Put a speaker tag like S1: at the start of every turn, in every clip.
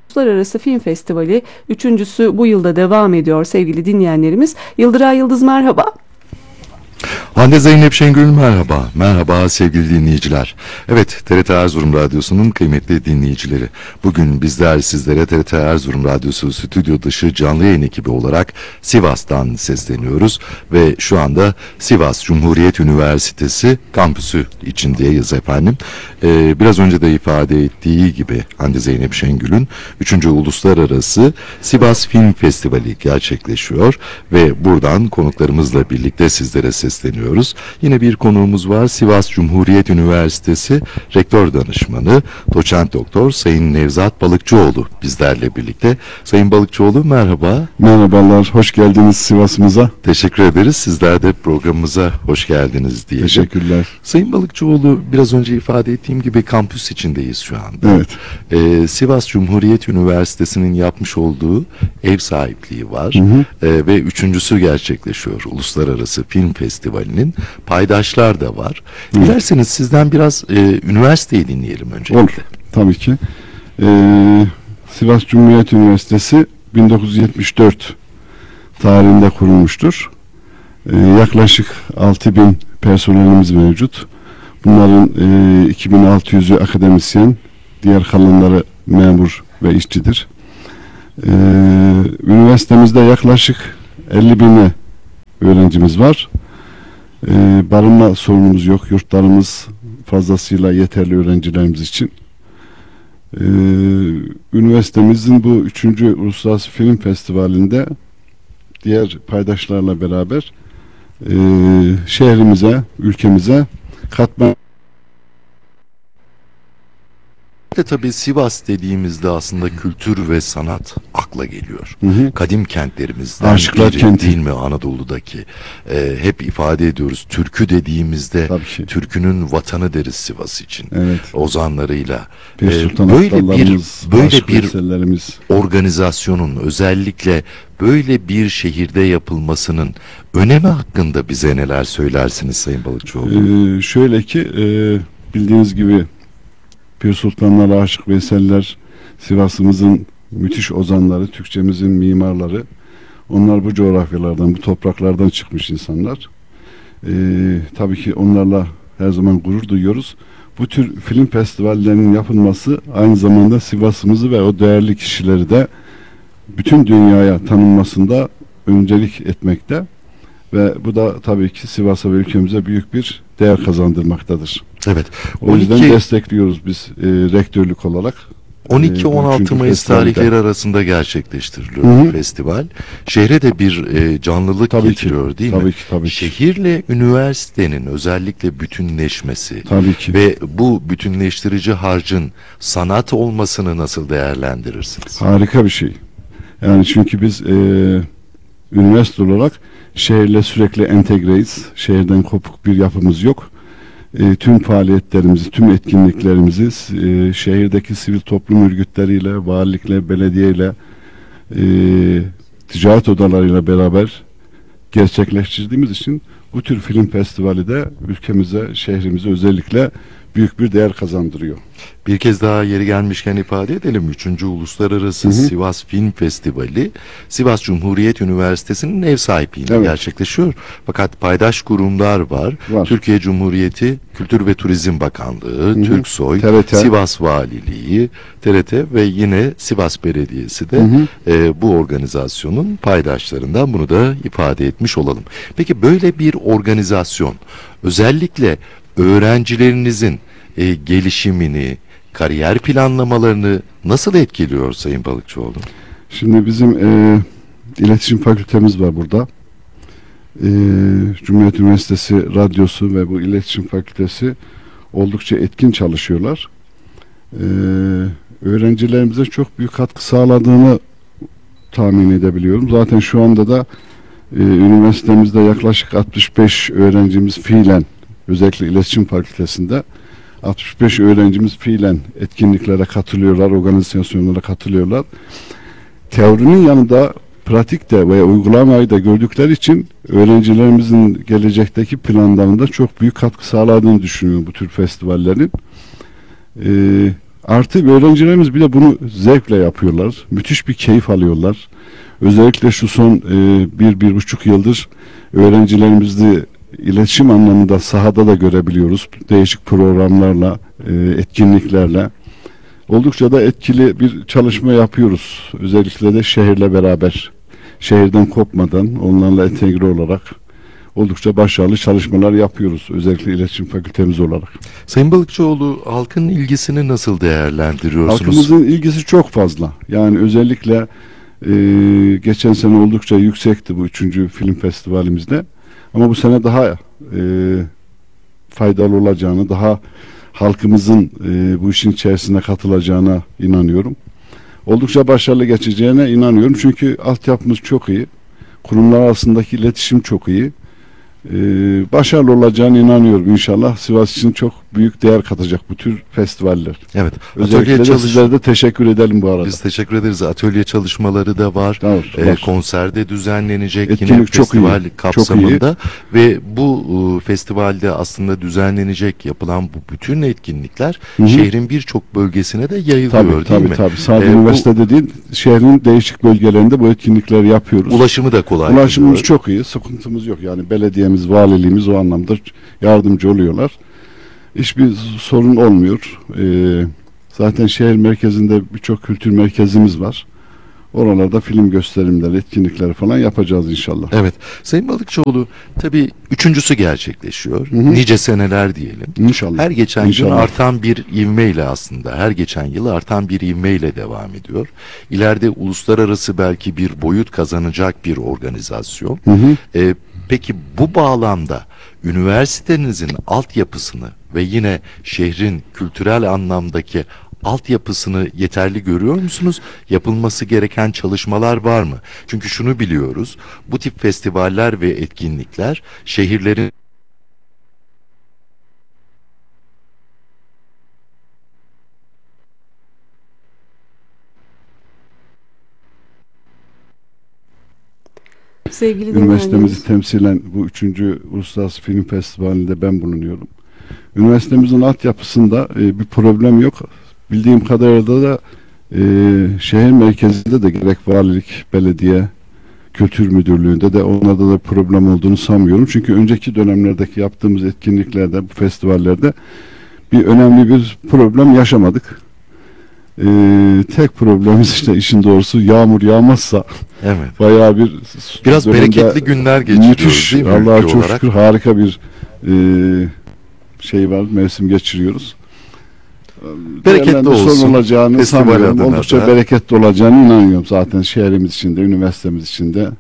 S1: Uluslararası Film Festivali, üçüncüsü bu yılda devam ediyor sevgili dinleyenlerimiz. Yıldıray Yıldız merhaba.
S2: Hande Zeynep Şengül merhaba. Merhaba sevgili dinleyiciler. Evet, TRT Erzurum Radyosu'nun kıymetli dinleyicileri. Bugün bizler sizlere TRT Erzurum Radyosu stüdyo dışı canlı yayın ekibi olarak Sivas'tan sesleniyoruz. Ve şu anda Sivas Cumhuriyet Üniversitesi kampüsü içindeyiz efendim. Biraz önce de ifade ettiği gibi Hande Zeynep Şengül'ün 3. Uluslararası Sivas Film Festivali gerçekleşiyor. Ve buradan konuklarımızla birlikte sizlere sesleniyoruz. Yine bir konuğumuz var. Sivas Cumhuriyet Üniversitesi Rektör Danışmanı Doçent Doktor Sayın Nevzat Balıkçıoğlu bizlerle birlikte. Sayın Balıkçıoğlu merhaba.
S3: Merhabalar, hoş geldiniz Sivas'ımıza.
S2: Teşekkür ederiz. Sizler de programımıza hoş geldiniz diye.
S3: Teşekkürler.
S2: Sayın Balıkçıoğlu, biraz önce ifade ettiğim gibi kampüs içindeyiz şu anda.
S3: Evet.
S2: Sivas Cumhuriyet Üniversitesi'nin yapmış olduğu ev sahipliği var. Ve üçüncüsü gerçekleşiyor. Uluslararası Film Festivali'nin paydaşlar da var. Dilerseniz sizden biraz üniversiteyi dinleyelim öncelikle.
S3: Olur, tabii ki. Sivas Cumhuriyet Üniversitesi 1974 tarihinde kurulmuştur. Yaklaşık 6000 personelimiz mevcut. Bunların 2600'ü akademisyen, diğer kalanları memur ve işçidir. Üniversitemizde yaklaşık 50.000'e öğrencimiz var. Barınma sorunumuz yok. Yurtlarımız fazlasıyla yeterli öğrencilerimiz için. Üniversitemizin bu 3. Uluslararası Film Festivali'nde diğer paydaşlarla beraber şehrimize, ülkemize katma.
S2: Tabii Sivas dediğimizde aslında kültür ve sanat akla geliyor. Kadim kentlerimizden
S3: Aşıklar
S2: biri
S3: kenti.
S2: değil mi Anadolu'daki? Hep ifade ediyoruz. Türkü dediğimizde türkünün vatanı deriz Sivas için.
S3: Evet.
S2: Ozanlarıyla.
S3: Böyle bir
S2: organizasyonun özellikle böyle bir şehirde yapılmasının önemi hakkında bize neler söylersiniz Sayın Balıkçıoğlu?
S3: Şöyle ki bildiğiniz gibi Pir Sultanlara Aşık Veysel'ler, Sivas'ımızın müthiş ozanları, Türkçemizin mimarları. Onlar bu coğrafyalardan, bu topraklardan çıkmış insanlar. Tabii ki onlarla her zaman gurur duyuyoruz. Bu tür film festivallerinin yapılması aynı zamanda Sivas'ımızı ve o değerli kişileri de bütün dünyaya tanınmasında öncelik etmekte. Ve bu da tabii ki Sivas'a ve ülkemize büyük bir değer kazandırmaktadır.
S2: Evet.
S3: O yüzden destekliyoruz biz rektörlük olarak.
S2: 12-16 Mayıs tarihleri arasında gerçekleştiriliyor festival. Şehre de bir canlılık getiriyor değil mi?
S3: Tabii ki.
S2: Şehirle üniversitenin özellikle bütünleşmesi ve bu bütünleştirici harcın sanat olmasını nasıl değerlendirirsiniz?
S3: Harika bir şey. Yani çünkü biz üniversite olarak şehirle sürekli entegreyiz. Şehirden kopuk bir yapımız yok. Tüm faaliyetlerimizi, tüm etkinliklerimizi şehirdeki sivil toplum örgütleriyle, valilikle, belediyeyle, ticaret odalarıyla beraber gerçekleştirdiğimiz için bu tür film festivali de ülkemize, şehrimize özellikle büyük bir değer kazandırıyor.
S2: Bir kez daha yeri gelmişken ifade edelim. 3. Uluslararası Sivas Film Festivali Sivas Cumhuriyet Üniversitesi'nin ev sahipliğinde gerçekleşiyor. Fakat paydaş kurumlar var. Türkiye Cumhuriyeti Kültür ve Turizm Bakanlığı, Türksoy,
S3: TRT.
S2: Sivas Valiliği, TRT ve yine Sivas Belediyesi de bu organizasyonun paydaşlarından, bunu da ifade etmiş olalım. Peki böyle bir organizasyon özellikle öğrencilerinizin gelişimini, kariyer planlamalarını nasıl etkiliyor Sayın Balıkçıoğlu?
S3: Şimdi bizim iletişim fakültemiz var burada. Cumhuriyet Üniversitesi Radyosu ve bu iletişim fakültesi oldukça etkin çalışıyorlar. Öğrencilerimize çok büyük katkı sağladığını tahmin edebiliyorum. Zaten şu anda da üniversitemizde yaklaşık 65 öğrencimiz fiilen, özellikle iletişim fakültesinde 65 öğrencimiz fiilen etkinliklere katılıyorlar, organizasyonlara katılıyorlar. Teorinin yanında pratikte ve uygulamayı da gördükleri için öğrencilerimizin gelecekteki planlarında çok büyük katkı sağladığını düşünüyorum bu tür festivallerin. Artı öğrencilerimiz bile bunu zevkle yapıyorlar. Müthiş bir keyif alıyorlar. Özellikle şu son 1-1,5 yıldır öğrencilerimizi iletişim anlamında sahada da görebiliyoruz. Değişik programlarla, etkinliklerle. Oldukça da etkili bir çalışma yapıyoruz. Özellikle de şehirle beraber, şehirden kopmadan, onlarla entegre olarak oldukça başarılı çalışmalar yapıyoruz. Özellikle iletişim fakültemiz olarak.
S2: Sayın Balıkçıoğlu, halkın ilgisini nasıl değerlendiriyorsunuz?
S3: Halkımızın ilgisi çok fazla. Yani özellikle geçen sene oldukça yüksekti bu 3. film festivalimizde. Ama bu sene daha faydalı olacağını, daha halkımızın bu işin içerisine katılacağına inanıyorum. Oldukça başarılı geçeceğine inanıyorum. Çünkü altyapımız çok iyi. Kurumlar arasındaki iletişim çok iyi. Başarılı olacağına inanıyorum. İnşallah Sivas için çok büyük değer katacak bu tür festivaller.
S2: Evet.
S3: Özellikle de sizlere de teşekkür edelim bu arada.
S2: Biz teşekkür ederiz. Atölye çalışmaları da var.
S3: Var.
S2: Konserde düzenlenecek
S3: Etkinlik
S2: yine
S3: çok
S2: festival
S3: iyi.
S2: kapsamında ve bu festivalde aslında düzenlenecek yapılan bu bütün etkinlikler şehrin birçok bölgesine de yayılıyor, değil mi?
S3: Tabii. Sadece üniversitede değil, şehrin değişik bölgelerinde bu etkinlikleri yapıyoruz.
S2: Ulaşımı da kolay.
S3: Ulaşımımız çok iyi. Sıkıntımız yok. Yani belediyemiz, valiliğimiz o anlamda yardımcı oluyorlar. Hiçbir sorun olmuyor. Zaten şehir merkezinde birçok kültür merkezimiz var. Oralarda film gösterimleri, etkinlikleri falan yapacağız inşallah.
S2: Evet. Sayın Balıkçıoğlu, tabii üçüncüsü gerçekleşiyor. Nice seneler diyelim.
S3: İnşallah.
S2: Her geçen
S3: İnşallah.
S2: yıl artan bir ivmeyle aslında, her geçen yıl artan bir ivmeyle devam ediyor. İleride uluslararası belki bir boyut kazanacak bir organizasyon. Peki bu bağlamda üniversitenizin altyapısını ve yine şehrin kültürel anlamdaki altyapısını yeterli görüyor musunuz? Yapılması gereken çalışmalar var mı? Çünkü şunu biliyoruz, bu tip festivaller ve etkinlikler şehirlerin
S1: Sevgili
S3: Üniversitemizi
S1: dinleyenlerimiz,
S3: temsilen bu 3. Uluslararası Film Festivali'nde ben bulunuyorum. Üniversitemizin altyapısında bir problem yok. Bildiğim kadarıyla da şehir merkezinde de gerek valilik, belediye, kültür müdürlüğünde de onlarda da problem olduğunu sanmıyorum. Çünkü önceki dönemlerdeki yaptığımız etkinliklerde, bu festivallerde bir önemli bir problem yaşamadık. Tek problemimiz işte işin doğrusu yağmur yağmazsa
S2: evet,
S3: bayağı
S2: biraz
S3: dönemde
S2: bereketli günler geçiriyoruz,
S3: müthiş,
S2: değil mi?
S3: Allah'a
S2: ülke
S3: çok
S2: olarak?
S3: şükür harika bir şey var, mevsim geçiriyoruz.
S2: Bereketli
S3: Yerlerinde
S2: olsun.
S3: sorun olacağını
S2: Festival
S3: sanmıyorum.
S2: adına
S3: Oldukça
S2: da.
S3: bereketli olacağını inanıyorum zaten şehrimiz içinde, üniversitemiz içinde,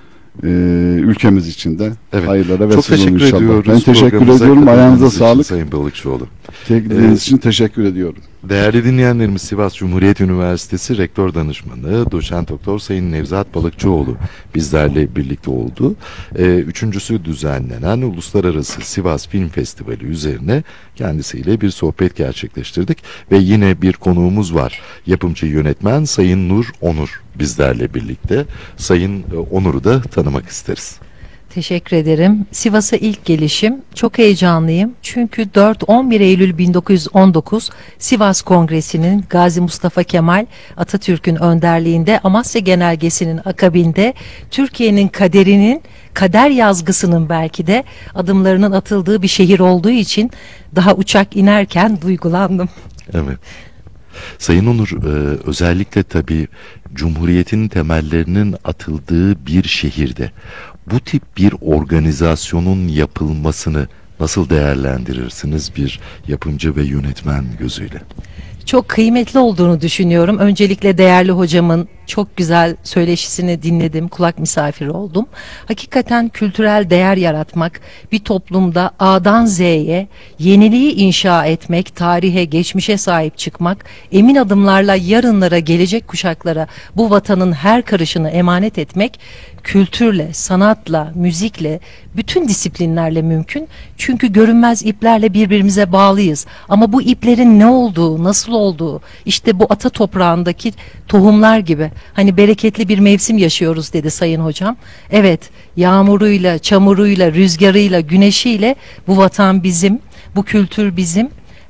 S3: ülkemiz içinde.
S2: Evet.
S3: Hayırlara
S2: Çok
S3: vesile olun
S2: teşekkür
S3: inşallah.
S2: ediyoruz.
S3: Ben teşekkür
S2: Programımıza
S3: ediyorum. Ayağınıza
S2: katıldığınız için
S3: sağlık.
S2: Sayın Balıkçıoğlu.
S3: Teklifiniz için teşekkür ediyorum.
S2: Değerli dinleyenlerimiz, Sivas Cumhuriyet Üniversitesi Rektör Danışmanı Doçent Doktor Sayın Nevzat Balıkçıoğlu bizlerle birlikte oldu. Üçüncüsü düzenlenen Uluslararası Sivas Film Festivali üzerine kendisiyle bir sohbet gerçekleştirdik ve yine bir konuğumuz var. Yapımcı yönetmen Sayın Nur Onur bizlerle birlikte. Sayın Onur'u da tanımak isteriz.
S4: Teşekkür ederim. Sivas'a ilk gelişim. Çok heyecanlıyım. Çünkü 4-11 Eylül 1919 Sivas Kongresi'nin Gazi Mustafa Kemal Atatürk'ün önderliğinde Amasya Genelgesi'nin akabinde Türkiye'nin kader yazgısının belki de adımlarının atıldığı bir şehir olduğu için daha uçak inerken duygulandım.
S2: Evet. Sayın Onur, özellikle tabii Cumhuriyet'in temellerinin atıldığı bir şehirde bu tip bir organizasyonun yapılmasını nasıl değerlendirirsiniz bir yapımcı ve yönetmen gözüyle?
S4: Çok kıymetli olduğunu düşünüyorum. Öncelikle değerli hocamın çok güzel söyleşisini dinledim, kulak misafiri oldum. Hakikaten kültürel değer yaratmak, bir toplumda A'dan Z'ye yeniliği inşa etmek, tarihe, geçmişe sahip çıkmak, emin adımlarla yarınlara, gelecek kuşaklara bu vatanın her karışını emanet etmek, kültürle, sanatla, müzikle, bütün disiplinlerle mümkün. Çünkü görünmez iplerle birbirimize bağlıyız. Ama bu iplerin ne olduğu, nasıl olduğu, işte bu ata toprağındaki tohumlar gibi. Hani bereketli bir mevsim yaşıyoruz dedi Sayın Hocam. Evet, yağmuruyla, çamuruyla, rüzgarıyla, güneşiyle bu vatan bizim, bu kültür bizim.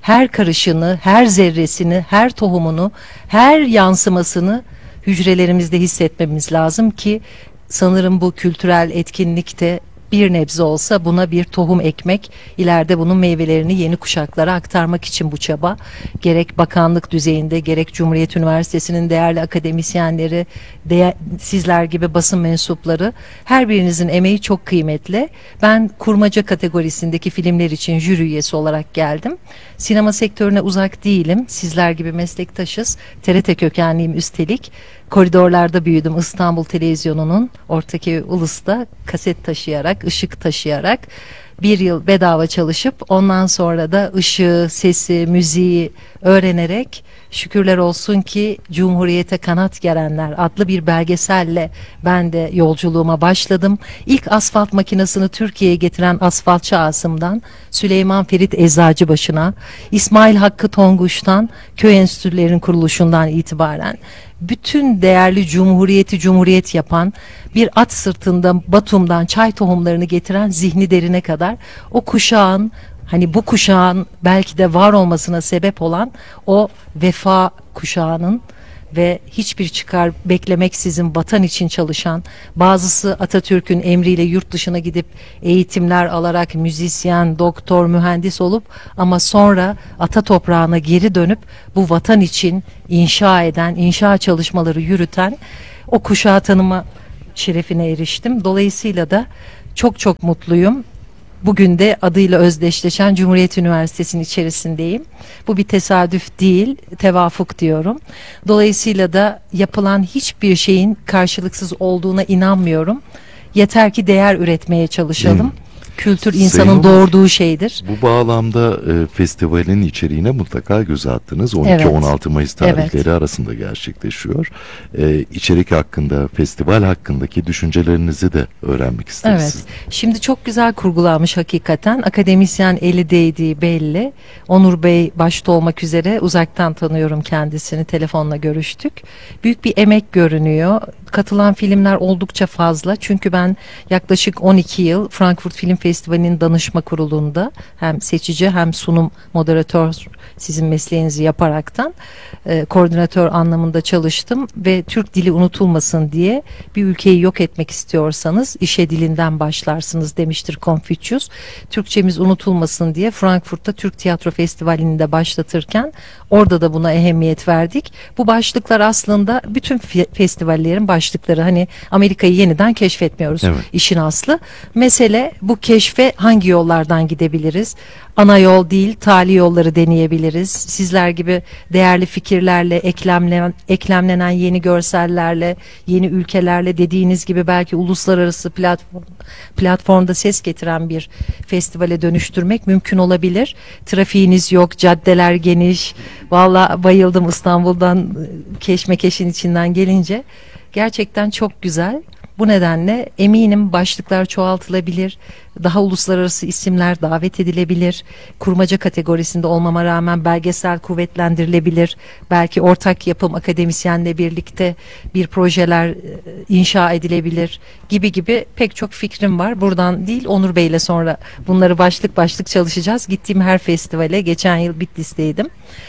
S4: her karışını, her zerresini, her tohumunu, her yansımasını hücrelerimizde hissetmemiz lazım ki sanırım bu kültürel etkinlikte bir nebze olsa buna bir tohum ekmek, ileride bunun meyvelerini yeni kuşaklara aktarmak için bu çaba. Gerek bakanlık düzeyinde, gerek Cumhuriyet Üniversitesi'nin değerli akademisyenleri, sizler gibi basın mensupları, her birinizin emeği çok kıymetli. Ben kurmaca kategorisindeki filmler için jüri üyesi olarak geldim. Sinema sektörüne uzak değilim. Sizler gibi meslektaşız. TRT kökenliyim üstelik. Koridorlarda büyüdüm, İstanbul Televizyonu'nun Ortaköy Ulus'ta kaset taşıyarak, ışık taşıyarak bir yıl bedava çalışıp ondan sonra da ışığı, sesi, müziği öğrenerek şükürler olsun ki Cumhuriyete Kanat Gerenler adlı bir belgeselle ben de yolculuğuma başladım. İlk asfalt makinesini Türkiye'ye getiren asfaltçı Asım'dan Süleyman Ferit Eczacıbaşı'na, İsmail Hakkı Tonguş'tan köy enstitülerinin kuruluşundan itibaren bütün değerli Cumhuriyeti Cumhuriyet yapan, bir at sırtında Batum'dan çay tohumlarını getiren Zihni Derin'e kadar o kuşağın, hani bu kuşağın belki de var olmasına sebep olan o vefa kuşağının ve hiçbir çıkar beklemeksizin vatan için çalışan, bazısı Atatürk'ün emriyle yurt dışına gidip eğitimler alarak müzisyen, doktor, mühendis olup ama sonra ata toprağına geri dönüp bu vatan için inşa eden, inşa çalışmaları yürüten o kuşağı tanıma şerefine eriştim. Dolayısıyla da çok çok mutluyum. Bugün de adıyla özdeşleşen Cumhuriyet Üniversitesi'nin içerisindeyim. Bu bir tesadüf değil, tevafuk diyorum. Dolayısıyla da yapılan hiçbir şeyin karşılıksız olduğuna inanmıyorum. Yeter ki değer üretmeye çalışalım. Kültür insanın
S2: Sayın
S4: doğurduğu şeydir.
S2: Bu bağlamda festivalin içeriğine mutlaka göz attınız. 12-16 Mayıs tarihleri arasında gerçekleşiyor. İçerik hakkında, festival hakkındaki düşüncelerinizi de öğrenmek isteriz.
S4: Evet. Şimdi çok güzel kurgulanmış hakikaten. Akademisyen eli değdiği belli. Onur Bey başta olmak üzere uzaktan tanıyorum kendisini. Telefonla görüştük. Büyük bir emek görünüyor. Katılan filmler oldukça fazla. Çünkü ben yaklaşık 12 yıl Frankfurt Film Festivali'nin danışma kurulunda hem seçici hem sunum moderatör sizin mesleğinizi yaparaktan koordinatör anlamında çalıştım ve Türk dili unutulmasın diye bir ülkeyi yok etmek istiyorsanız işe dilinden başlarsınız demiştir Confucius. Türkçemiz unutulmasın diye Frankfurt'ta Türk Tiyatro Festivali'ni de başlatırken orada da buna ehemmiyet verdik. Bu başlıklar aslında bütün festivallerin başlıkları. Hani Amerika'yı yeniden keşfetmiyoruz.
S2: Evet.
S4: İşin aslı. Mesele bu keşfe hangi yollardan gidebiliriz? Ana yol değil, tali yolları deneyebiliriz. Sizler gibi değerli fikirlerle, eklemlenen yeni görsellerle, yeni ülkelerle, dediğiniz gibi belki uluslararası platformda ses getiren bir festivale dönüştürmek mümkün olabilir. Trafiğiniz yok, caddeler geniş. Vallahi bayıldım İstanbul'dan keşmekeşin içinden gelince. Gerçekten çok güzel. Bu nedenle eminim başlıklar çoğaltılabilir, daha uluslararası isimler davet edilebilir, kurmaca kategorisinde olmama rağmen belgesel kuvvetlendirilebilir, belki ortak yapım akademisyenle birlikte bir projeler inşa edilebilir gibi pek çok fikrim var. Buradan değil, Onur Bey'le sonra bunları başlık başlık çalışacağız. Gittiğim her festivale, geçen yıl Bitlis'teydim.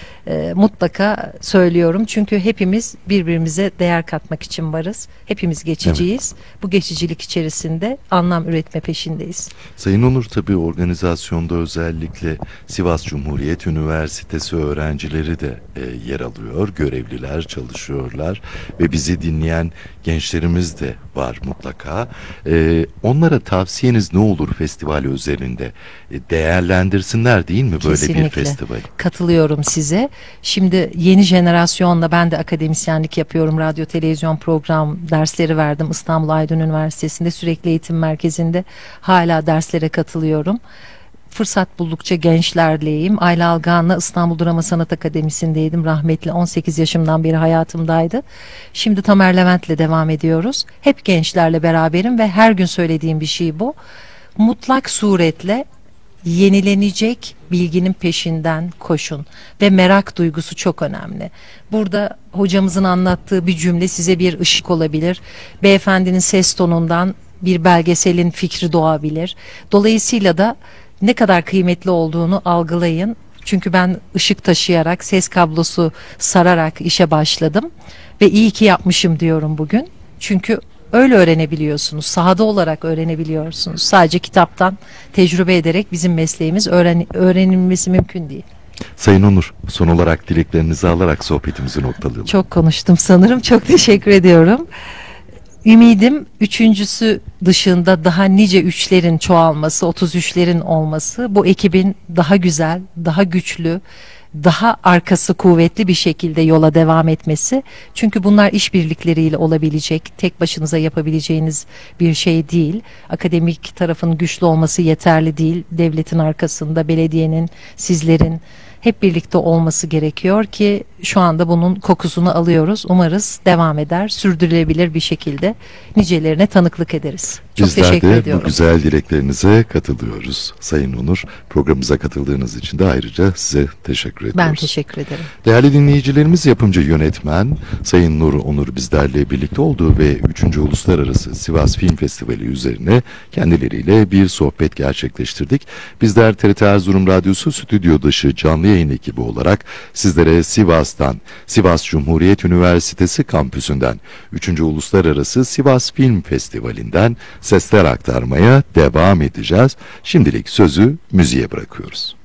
S4: Mutlaka söylüyorum çünkü hepimiz birbirimize değer katmak için varız. Hepimiz geçiciyiz. Evet. Bu geçicilik içerisinde anlam üretme peşindeyiz.
S2: Sayın Onur, tabii organizasyonda özellikle Sivas Cumhuriyet Üniversitesi öğrencileri de yer alıyor. Görevliler çalışıyorlar ve bizi dinleyen gençlerimiz de var mutlaka. Onlara tavsiyeniz ne olur festival özelinde? Değerlendirsinler değil mi böyle
S4: Kesinlikle.
S2: Bir festival?
S4: Katılıyorum size. Şimdi yeni jenerasyonla ben de akademisyenlik yapıyorum. Radyo, televizyon program dersleri verdim. İstanbul Aydın Üniversitesi'nde sürekli eğitim merkezinde hala derslere katılıyorum. Fırsat buldukça gençlerleyim. Ayla Algan'la İstanbul Drama Sanat Akademisi'ndeydim. Rahmetli 18 yaşımdan beri hayatımdaydı. Şimdi Tamer Levent'le devam ediyoruz. Hep gençlerle beraberim ve her gün söylediğim bir şey bu. Mutlak suretle yenilenecek bilginin peşinden koşun ve merak duygusu çok önemli. Burada hocamızın anlattığı bir cümle size bir ışık olabilir. Beyefendinin ses tonundan bir belgeselin fikri doğabilir. Dolayısıyla da ne kadar kıymetli olduğunu algılayın. Çünkü ben ışık taşıyarak, ses kablosu sararak işe başladım ve iyi ki yapmışım diyorum bugün. Çünkü öyle öğrenebiliyorsunuz. Sahada olarak öğrenebiliyorsunuz. Sadece kitaptan tecrübe ederek bizim mesleğimiz öğrenilmesi mümkün değil.
S2: Sayın Onur, son olarak dileklerinizi alarak sohbetimizi noktalayalım.
S4: Çok konuştum sanırım. Çok teşekkür ediyorum. Ümidim üçüncüsü dışında daha nice üçlerin çoğalması, 33'lerin olması, bu ekibin daha güzel, daha güçlü, daha arkası kuvvetli bir şekilde yola devam etmesi. Çünkü bunlar işbirlikleriyle olabilecek, tek başınıza yapabileceğiniz bir şey değil. Akademik tarafın güçlü olması yeterli değil. Devletin arkasında, belediyenin, sizlerin hep birlikte olması gerekiyor ki şu anda bunun kokusunu alıyoruz. Umarız devam eder, sürdürülebilir bir şekilde nicelerine tanıklık ederiz. Çok
S2: Bizler
S4: teşekkür
S2: de
S4: ediyorum.
S2: bu güzel dileklerinize katılıyoruz. Sayın Onur, programımıza katıldığınız için de ayrıca size teşekkür ediyoruz.
S4: Ben teşekkür ederim.
S2: Değerli dinleyicilerimiz, yapımcı yönetmen Sayın Nur Onur bizlerle birlikte olduğu ve 3. Uluslararası Sivas Film Festivali üzerine kendileriyle bir sohbet gerçekleştirdik. Bizler TRT Erzurum Radyosu stüdyo dışı canlı yayın ekibi olarak sizlere Sivas'tan, Sivas Cumhuriyet Üniversitesi kampüsünden 3. Uluslararası Sivas Film Festivali'nden sesler aktarmaya devam edeceğiz. Şimdilik sözü müziğe bırakıyoruz.